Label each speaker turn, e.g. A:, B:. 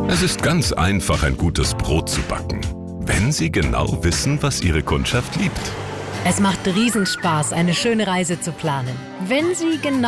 A: Es ist ganz einfach, ein gutes Brot zu backen, wenn Sie genau wissen, was Ihre Kundschaft liebt.
B: Es macht Riesenspaß, eine schöne Reise zu planen, wenn Sie genau